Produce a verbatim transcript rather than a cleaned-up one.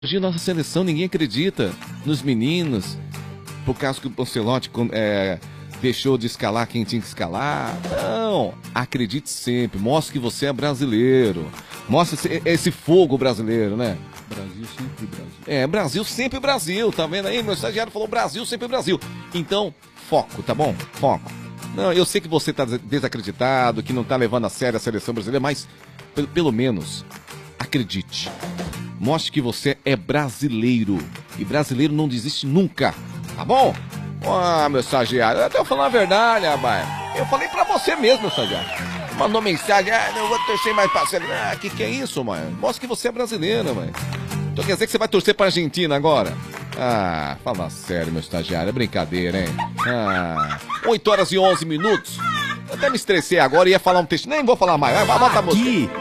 Hoje nossa seleção, ninguém acredita nos meninos, por causa que o Ancelotti é, deixou de escalar quem tinha que escalar. Não, acredite sempre, mostre que você é brasileiro, mostre esse, esse fogo brasileiro, né? Brasil sempre Brasil. É, Brasil sempre Brasil, tá vendo aí? Meu estagiário falou Brasil sempre Brasil. Então, foco, tá bom? Foco. Não, eu sei que você tá desacreditado, que não tá levando a sério a seleção brasileira, mas pelo, pelo menos acredite. Mostre que você é brasileiro. E brasileiro não desiste nunca. Tá bom? Ah, meu estagiário, eu tô falando a verdade, rapaz. Eu falei pra você mesmo, meu estagiário. Mandou mensagem, ah, não vou torcer mais pra você. Ah, que que é isso, mãe? Mostre que você é brasileiro, mãe. Então quer dizer que você vai torcer pra Argentina agora? Ah, fala sério, meu estagiário. É brincadeira, hein? Ah, oito horas e onze minutos. Eu até me estressei agora e ia falar um texto. Nem vou falar mais. Vai, bota a música.